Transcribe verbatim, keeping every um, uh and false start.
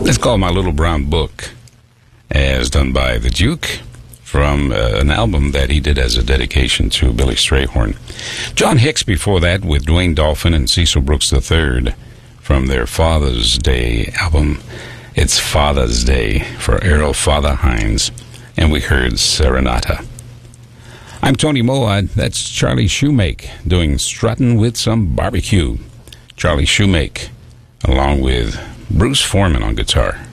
It's called My Little Brown Book, as done by the Duke, from uh, an album that he did as a dedication to Billy Strayhorn. John Hicks before that with Dwayne Dolphin and Cecil Brooks the third from their Father's Day album. It's Father's Day for Errol Father Hines, and we heard Serenata. I'm Tony Moa. That's Charlie Shoemake doing Struttin' with Some Barbecue. Charlie Shoemake along with Bruce Foreman on guitar.